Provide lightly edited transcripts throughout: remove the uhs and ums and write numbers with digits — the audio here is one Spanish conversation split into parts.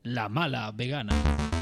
La mala vegana.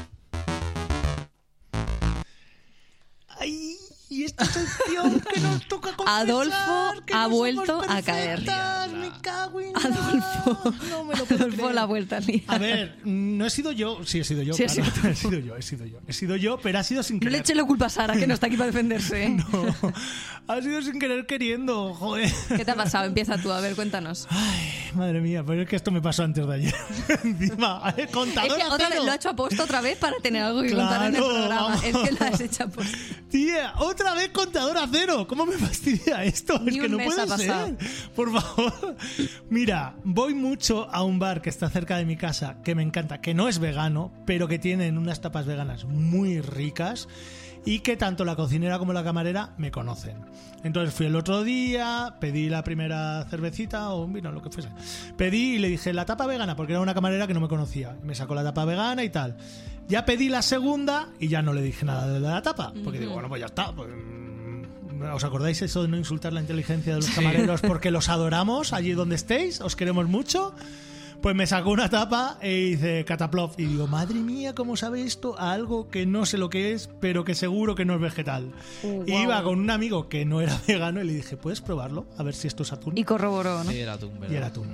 Ay, y esta sección que nos toca confesar, Adolfo que ha no vuelto somos a caer. perfectas, me cago en Adolfo. No me lo puedo Adolfo creer. la vuelta a liar. A ver, no he sido yo. Sí, he sido yo. Sí, claro. has sido tú. He sido yo, pero ha sido sin No querer. le eche la culpa a Sara, que no está aquí para defenderse. ¿eh? No, ha sido sin querer queriendo, joder. ¿Qué te ha pasado? Empieza tú, a ver, cuéntanos. Ay, madre mía, pero es que esto me pasó antes de ayer. Encima, Es contador que otra vez cero. lo ha hecho aposta otra vez para tener algo que Claro, contar en el programa. vamos. Es que lo has hecho aposta. Tía, otra vez contador a cero. ¿Cómo me fastidia esto? Ni Es que un no mes puede ha pasado. ser. Por favor. Mira, voy mucho a un bar que está cerca de mi casa, que me encanta, que no es vegano, pero que tienen unas tapas veganas muy ricas y que tanto la cocinera como la camarera me conocen. Entonces fui el otro día, pedí la primera cervecita o un vino, lo que fuese. Pedí y le dije la tapa vegana, porque era una camarera que no me conocía. Me sacó la tapa vegana y tal. Ya pedí la segunda y ya no le dije nada de la tapa, porque digo, bueno, pues ya está. Pues, ¿os acordáis eso de no insultar la inteligencia de los camareros porque los adoramos allí donde estéis? ¿Os queremos mucho? Pues me sacó una tapa y dice Cataplov. Y digo, madre mía, ¿cómo sabe esto a algo que no sé lo que es, pero que seguro que no es vegetal? Wow. Y iba con un amigo que no era vegano y le dije, ¿puedes probarlo? A ver si esto es atún. Y corroboró, ¿no? Sí, era atún, ¿verdad? Y era atún.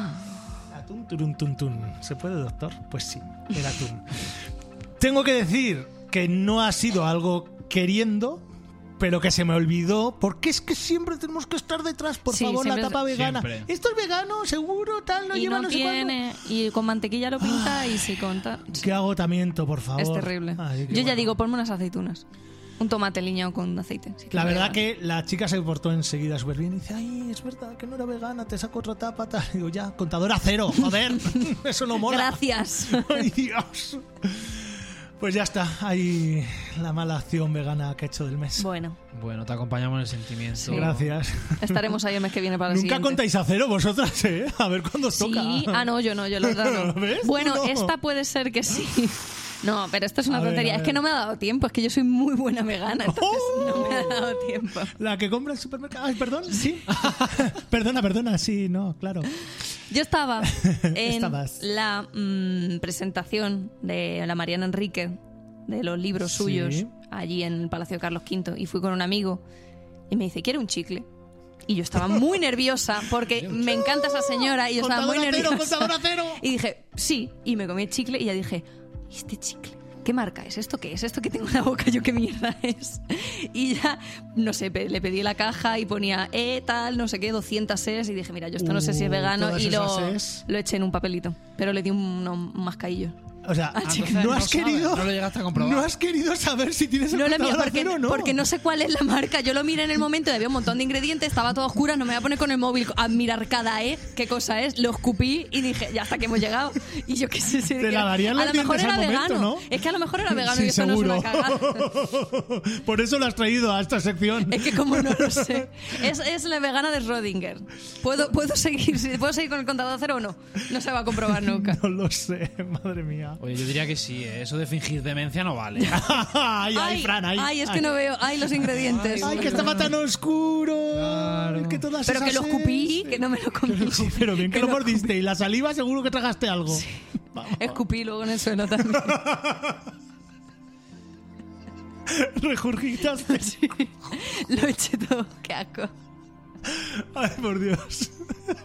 Atún, turun, tun, tun. ¿Se puede, doctor? Pues sí, era atún. Tengo que decir que no ha sido algo queriendo, pero que se me olvidó, porque es que siempre tenemos que estar detrás, por Sí, favor, la siempre- tapa vegana. siempre. Esto es vegano, seguro, tal, no Y lleva no no sé cuánto. tiene... Y con mantequilla lo pinta y si conta... Qué agotamiento, por favor. Es terrible. Ay, qué Yo ya bueno. digo, ponme unas aceitunas. Un tomate liñado con aceite. Sí, La es verdad vegano. que la chica se portó enseguida súper bien y dice, ay, es verdad que no era vegana, te saco otra tapa, tal. Digo, ya, contador a cero, joder, eso no mola. Gracias. Ay, Dios. Pues ya está, ahí la mala acción vegana que he hecho del mes. Bueno, Bueno, te acompañamos en el sentimiento. Sí. Gracias. estaremos ahí el mes que viene para el Nunca siguiente. contáis a cero vosotras, ¿eh? A ver cuándo os toca. Sí, no, yo no, yo la verdad no. ¿Ves? Bueno, No. esta puede ser que sí. No, pero esto es una A ver, tontería. a Es que ver. no me ha dado tiempo, es que yo soy muy buena vegana, entonces no me ha dado tiempo. La que compra en el supermercado. Ay, perdón, sí. Perdona, sí, no, claro. Yo estaba en Estabas. la presentación de la Mariana Enrique, de los libros Sí. suyos, allí en el Palacio de Carlos V, y fui con un amigo y me dice, ¿quiere un chicle? Y yo estaba muy nerviosa porque me encanta esa señora y yo estaba muy Contador a cero, nerviosa. contador a cero. Y dije, sí, y me comí el chicle y ya dije, ¿y este chicle? ¿Qué marca es? ¿Esto qué es? ¿Esto que tengo en la boca yo qué mierda es? Y ya, no sé, le pedí la caja y ponía tal, no sé qué, 200 es y dije, mira, yo esto no sé si es vegano todas y esas es. lo eché en un papelito, pero le di un mascaillo. O sea, entonces no no has sabes, querido. no lo llegaste a comprobar. No has querido saber si tienes el No le mío, contador a cero o no. porque no sé cuál es la marca. Yo lo miré en el momento y había un montón de ingredientes, estaba todo oscuro, no me voy a poner con el móvil a mirar cada qué cosa es. Lo escupí y dije, ya hasta que hemos llegado. Y yo qué sé. Te lavarían los a lo mejor dientes era al momento, vegano. ¿no? Es que a lo mejor era vegano Sí, y esto seguro. no es una cagada. Por eso lo has traído a esta sección. Es que como no lo sé. Es la vegana de Schrödinger. ¿Puedo seguir con el contador cero o no? No se va a comprobar nunca. No lo sé, madre mía. Oye, yo diría que sí, eso de fingir demencia no vale. ay, Fran, ay. es que no veo. Ay, los ingredientes. Ay, que estaba tan oscuro. Claro. Que todas Pero que esas lo escupí, es. que no me lo comí. Sí, pero bien que lo lo mordiste. Y la saliva seguro que tragaste algo. Vamos. Escupí luego en el suelo también. Regurgitaste. Lo eché todo. Qué asco. Ay, por Dios.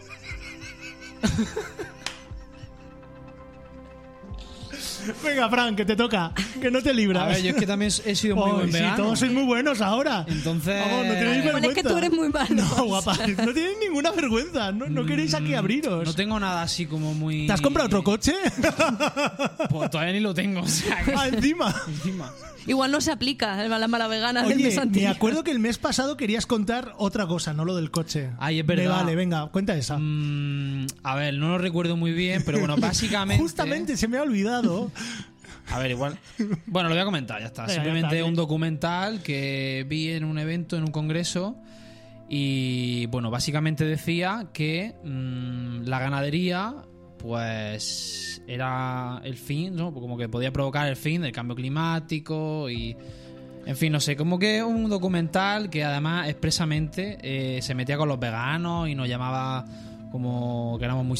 Venga, Fran, que te toca. Que no te libras. A ver, yo es que también he sido muy buen sí, vegano. todos sois muy buenos ahora. Entonces- Vamos, no tenéis Bueno, vergüenza. es que tú eres muy malo. No, guapa, no tenéis ninguna vergüenza. No queréis aquí abriros. No tengo nada así como muy... ¿Te has comprado otro coche? Pues todavía ni lo tengo, o sea, que- Ah, encima. encima. Igual no se aplica la mala vegana del Oye, mes me anterior. acuerdo que el mes pasado querías contar otra cosa, no lo del coche. Ay, es verdad. Me vale, venga, cuenta esa. A ver, no lo recuerdo muy bien, pero bueno, básicamente... Justamente se me ha olvidado. A ver, igual... Bueno, lo voy a comentar, ya está. Venga, Simplemente ya está. un documental que vi en un evento, en un congreso, y bueno, básicamente decía que la ganadería pues era el fin, ¿no? Como que podía provocar el fin del cambio climático y... En fin, no sé, como que un documental que además expresamente se metía con los veganos y nos llamaba como que éramos muy